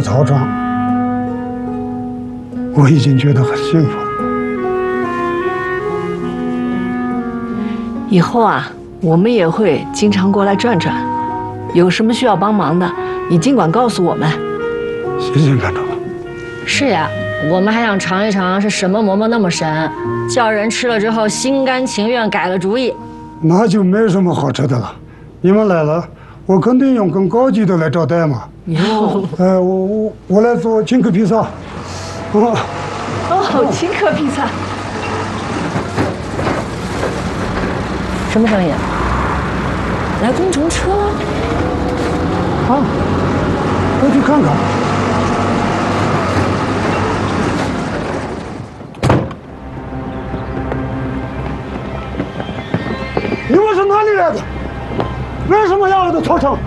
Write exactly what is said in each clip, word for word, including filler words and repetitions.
草场，我已经觉得很幸福。 以后啊，我们也会经常过来转转，有什么需要帮忙的，你尽管告诉我们。 谢谢班长。 是呀，我们还想尝一尝是什么馍馍那么神，叫人吃了之后心甘情愿改了主意。 那就没什么好吃的了。你们来了，我肯定用更高级的来招待嘛。 哟， 哎，我我我来做请客披萨。 哦，哦，请客披萨。 什么声音？来工程车？ 好，我去看看。你们是哪里来的？为什么要我的草场？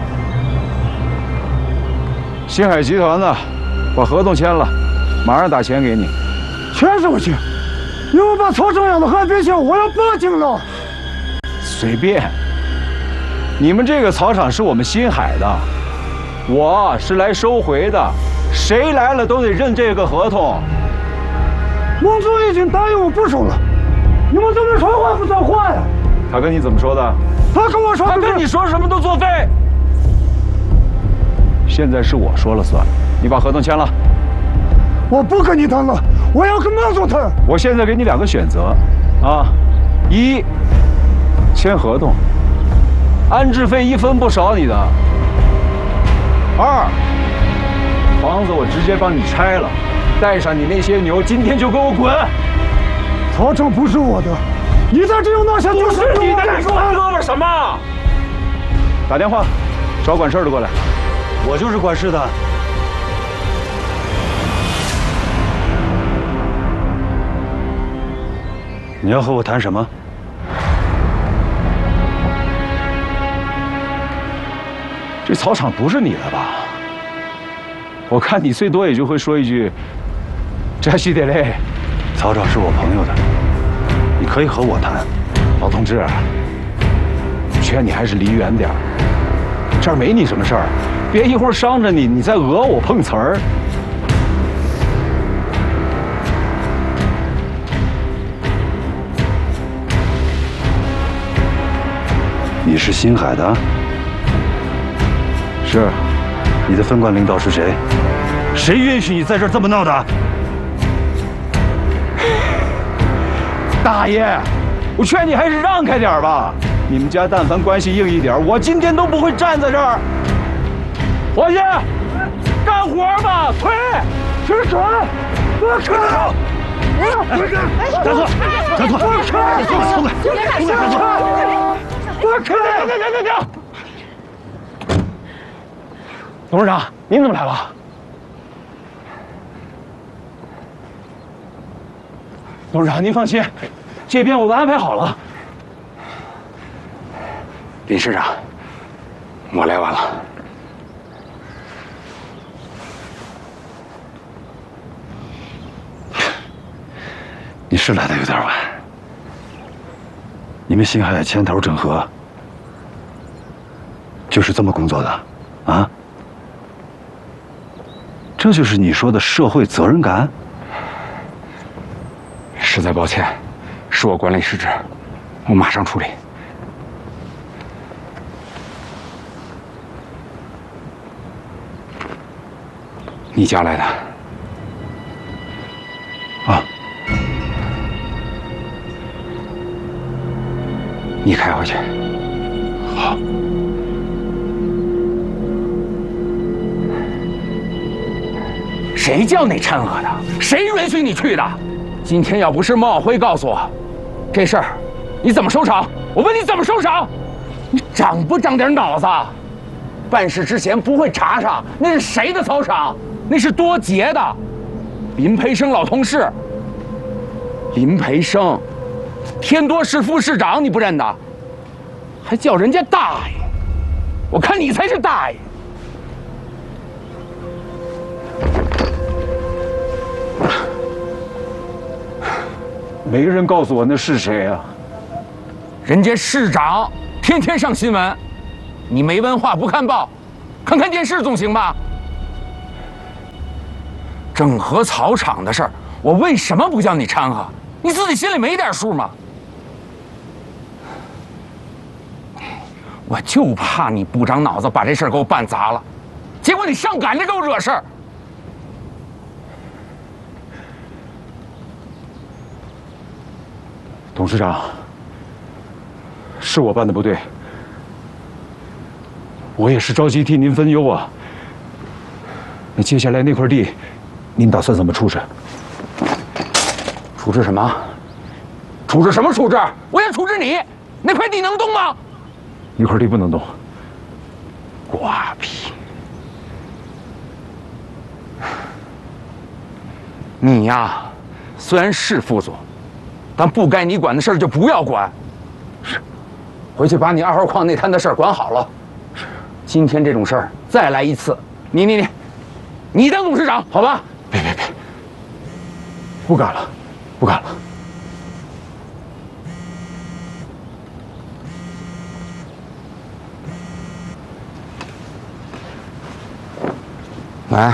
星海集团的，把合同签了，马上打钱给你。 签什么签？你们把草场要了还别签，我要报警了。 随便。你们这个草场是我们星海的，我是来收回的，谁来了都得认这个合同。 孟总已经答应我不收了，你们怎么说话不算话呀？ 他跟你怎么说的？ 他跟我说， 他跟你说什么都作废。现在是我说了算，你把合同签了。 我不跟你谈了，我要跟孟总谈。 我现在给你两个选择，啊，一，签合同，安置费一分不少你的；二，房子我直接帮你拆了，带上你那些牛，今天就给我滚！ 草场不是我的，你再这样闹下去， 不是你的，你说我哥们什么？打电话，找管事的过来。 我就是管事的。你要和我谈什么？ 这草场不是你的吧？我看你最多也就会说一句“扎西德勒”。 草场是我朋友的，你可以和我谈。 老同志，劝你还是离远点儿，这儿没你什么事儿，别一会儿伤着你，你再讹我碰瓷儿。 你是星海的？ 是。 你的分管领导是谁？谁允许你在这儿这么闹的？ 大爷，我劝你还是让开点吧。你们家但凡关系硬一点，我今天都不会站在这儿。伙计，干活吧，推，吃水，多吃。 站住！站住！ 多吃！ 出来！出来！出来！站住！ 多吃！ 停停停停停！董事长，您怎么来了？董事长，您放心，这边我都安排好了。 林市长，我来晚了。 你是来的有点晚。你们星海牵头整合，就是这么工作的，啊？这就是你说的社会责任感？ 实在抱歉，是我管理失职，我马上处理。你叫来的？ 啊。 你开回去。 好。 谁叫你掺和的？谁允许你去的？今天要不是孟小辉告诉我，这事儿你怎么收场？我问你怎么收场？你长不长点脑子？办事之前不会查查那是谁的草场？那是多杰的，林培生老同事。林培生，天多市副市长你不认得，还叫人家大爷？我看你才是大爷！ 没人告诉我那是谁啊？ 人家市长天天上新闻，你没文化不看报，看看电视总行吧？ 整合草场的事儿，我为什么不叫你掺和？你自己心里没点数吗？我就怕你不长脑子，把这事儿给我办砸了，结果你上赶着给我惹事儿。 董事长，是我办的不对，我也是着急替您分忧啊。那接下来那块地，您打算怎么处置？ 处置什么？处置什么处置？我想处置你，那块地能动吗？ 那块地不能动。瓜皮， 你呀，虽然是副总，但不该你管的事儿就不要管。是，回去把你二号矿那摊的事儿管好了。是，今天这种事儿再来一次，你你你，你当董事长好吧？ 别别别，不干了，不干了。 喂，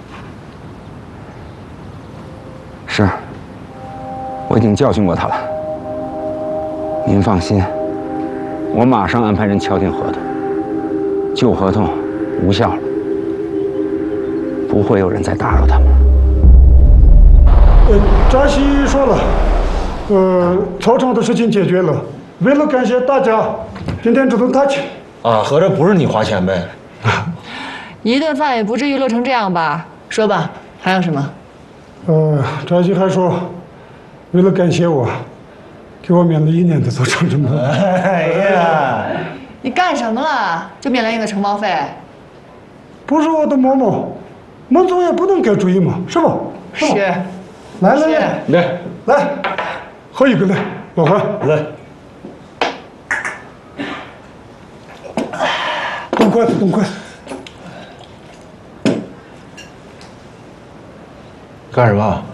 是，我已经教训过他了。您放心，我马上安排人敲定合同，旧合同无效了，不会有人再打扰他们。 呃，张希说了，呃，草场的事情解决了。为了感谢大家，今天这顿大请。 啊，合着不是你花钱呗？ 一顿饭也不至于乐成这样吧？说吧，还有什么？ 呃，张希还说，为了感谢我，给我免了一年的做长征包。 哎呀， 你干什么了？就免了你的承包费？ 不是我的嬷嬷，孟总也不能给主意嘛，是吧？ 是。 来来来来来，喝一个来，老何。 来， 动筷子，动筷子。 干什么？